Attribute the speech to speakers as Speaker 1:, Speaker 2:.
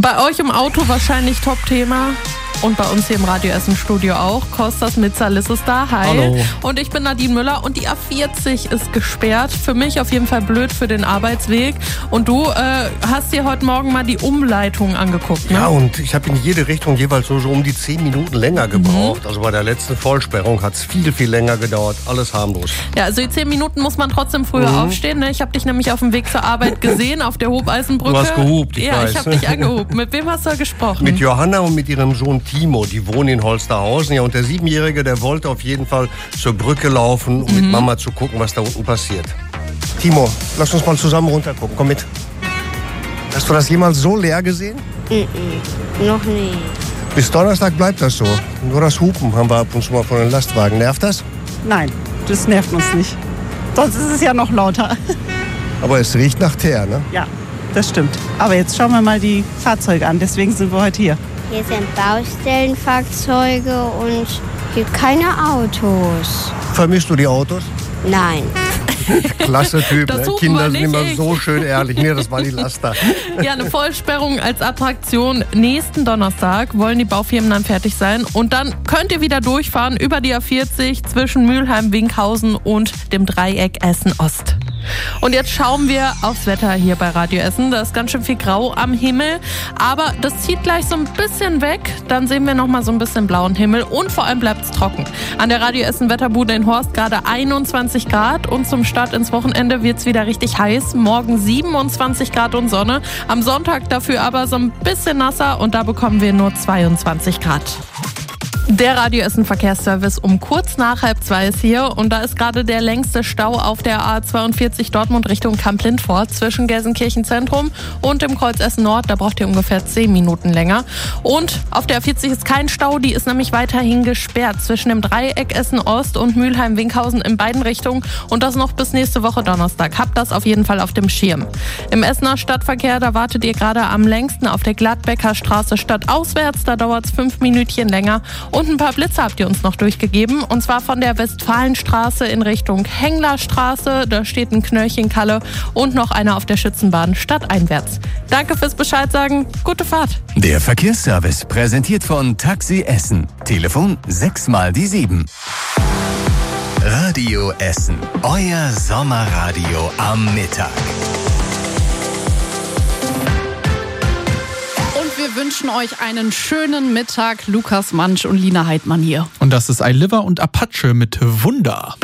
Speaker 1: Bei euch im Auto wahrscheinlich Top-Thema. Und bei uns hier im Radio Essen Studio auch. Kostas Mitzalis ist da. Hi.
Speaker 2: Hallo.
Speaker 1: Und ich bin Nadine Müller und die A40 ist gesperrt. Für mich auf jeden Fall blöd für den Arbeitsweg. Und du hast dir heute Morgen mal die Umleitung angeguckt, ne?
Speaker 2: Ja, und ich habe in jede Richtung jeweils so um die 10 Minuten länger gebraucht. Also bei der letzten Vollsperrung hat es viel, viel länger gedauert. Alles harmlos.
Speaker 1: Ja, also die 10 Minuten muss man trotzdem früher aufstehen. Ne? Ich habe dich nämlich auf dem Weg zur Arbeit gesehen, auf der Hofeisenbrücke.
Speaker 2: Du hast gehupt, ich weiß.
Speaker 1: Ich habe dich angehupt. Mit wem hast du gesprochen?
Speaker 2: Mit Johanna und mit ihrem Sohn Timo. Die wohnen in Holsterhausen. Ja, und der 7-Jährige, der wollte auf jeden Fall zur Brücke laufen, um mit Mama zu gucken, was da unten passiert. Timo, lass uns mal zusammen runtergucken. Komm mit. Hast du das jemals so leer gesehen?
Speaker 3: Noch nie.
Speaker 2: Bis Donnerstag bleibt das so. Nur das Hupen haben wir ab und zu mal von den Lastwagen. Nervt das?
Speaker 4: Nein, das nervt uns nicht. Sonst ist es ja noch lauter.
Speaker 2: Aber es riecht nach Teer, ne?
Speaker 4: Ja, das stimmt. Aber jetzt schauen wir mal die Fahrzeuge an. Deswegen sind wir heute hier.
Speaker 3: Hier sind Baustellenfahrzeuge und hier keine Autos.
Speaker 2: Vermisst du die Autos?
Speaker 3: Nein.
Speaker 2: Klasse Typ,
Speaker 1: Das
Speaker 2: ne?
Speaker 1: Hupen
Speaker 2: Kinder
Speaker 1: war
Speaker 2: sind
Speaker 1: nicht
Speaker 2: immer
Speaker 1: ich.
Speaker 2: so schön ehrlich. Nee, das war die Laster.
Speaker 1: Ja, eine Vollsperrung als Attraktion. Nächsten Donnerstag wollen die Baufirmen dann fertig sein. Und dann könnt ihr wieder durchfahren über die A40 zwischen Mülheim, Winkhausen und dem Dreieck Essen-Ost. Und jetzt schauen wir aufs Wetter hier bei Radio Essen. Da ist ganz schön viel Grau am Himmel, aber das zieht gleich so ein bisschen weg. Dann sehen wir nochmal so ein bisschen blauen Himmel und vor allem bleibt es trocken. An der Radio Essen Wetterbude in Horst gerade 21 Grad und zum Start ins Wochenende wird es wieder richtig heiß. Morgen 27 Grad und Sonne. Am Sonntag dafür aber so ein bisschen nasser und da bekommen wir nur 22 Grad. Der Radio Essen Verkehrsservice um kurz nach 1:30 ist hier und da ist gerade der längste Stau auf der A42 Dortmund Richtung Kamp-Lindfort zwischen Gelsenkirchen Zentrum und dem Kreuz Essen Nord. Da braucht ihr ungefähr 10 Minuten länger. Und auf der A40 ist kein Stau, die ist nämlich weiterhin gesperrt zwischen dem Dreieck Essen Ost und Mülheim-Winkhausen in beiden Richtungen und das noch bis nächste Woche Donnerstag. Habt das auf jeden Fall auf dem Schirm. Im Essener Stadtverkehr, da wartet ihr gerade am längsten auf der Gladbecker Straße stadtauswärts. Da dauert es 5 Minütchen länger. Und ein paar Blitze habt ihr uns noch durchgegeben. Und zwar von der Westfalenstraße in Richtung Henglerstraße. Da steht ein Knöllchenkalle und noch einer auf der Schützenbahn stadteinwärts. Danke fürs Bescheid sagen. Gute Fahrt.
Speaker 5: Der Verkehrsservice präsentiert von Taxi Essen. Telefon 6x7. Radio Essen. Euer Sommerradio am Mittag.
Speaker 6: Wir wünschen euch einen schönen Mittag. Lukas Mansch und Lina Heidmann hier.
Speaker 7: Und das ist iLiver und Apache mit Wunder.